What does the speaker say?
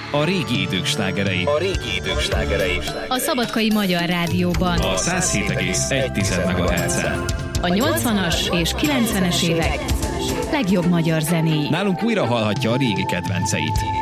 A régi idők slágerei. A Szabadkai Magyar Rádióban. A 107,1 MHz-en. A 80-as és 90-es évek legjobb magyar zenéi. Nálunk újra hallhatja a régi kedvenceit.